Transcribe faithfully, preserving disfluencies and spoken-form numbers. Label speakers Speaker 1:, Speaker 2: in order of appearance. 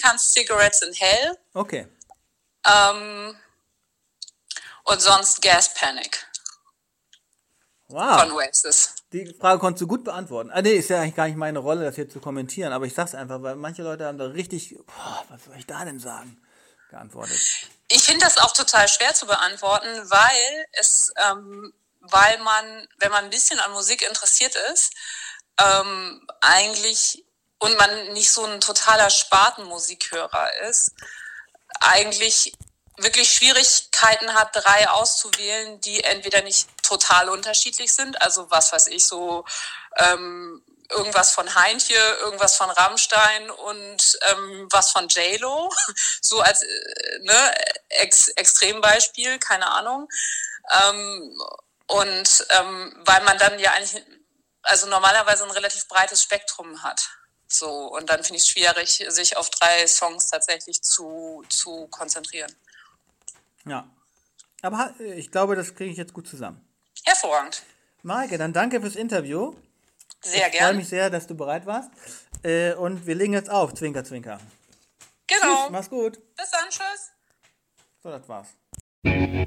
Speaker 1: kannst, Cigarettes in Hell.
Speaker 2: Okay.
Speaker 1: Ähm, und sonst Gas Panic.
Speaker 2: Wow.
Speaker 1: Von Oasis.
Speaker 2: Die Frage konntest du gut beantworten. Ah, nee, ist ja eigentlich gar nicht meine Rolle, das hier zu kommentieren, aber ich sag's einfach, weil manche Leute haben da richtig, boah, was soll ich da denn sagen, geantwortet.
Speaker 1: Ich finde das auch total schwer zu beantworten, weil es, ähm, weil man, wenn man ein bisschen an Musik interessiert ist, ähm, eigentlich, und man nicht so ein totaler Spartenmusikhörer ist, eigentlich wirklich Schwierigkeiten hat, drei auszuwählen, die entweder nicht total unterschiedlich sind, also was weiß ich, so ähm, irgendwas von Heintje, irgendwas von Rammstein und ähm, was von J-Lo, so als äh, ne, Ex- Extrembeispiel, keine Ahnung. Ähm, und ähm, weil man dann ja eigentlich, also normalerweise ein relativ breites Spektrum hat. So, und dann finde ich es schwierig, sich auf drei Songs tatsächlich zu, zu konzentrieren.
Speaker 2: Ja. Aber ich glaube, das kriege ich jetzt gut zusammen.
Speaker 1: Hervorragend.
Speaker 2: Maike, dann danke fürs Interview.
Speaker 1: Sehr
Speaker 2: Ich
Speaker 1: gerne.
Speaker 2: freue mich sehr, dass du bereit warst. Äh, und wir legen jetzt auf. Zwinker, zwinker.
Speaker 1: Genau.
Speaker 2: Tschüss, mach's gut.
Speaker 1: Bis dann, tschüss.
Speaker 2: So, das war's.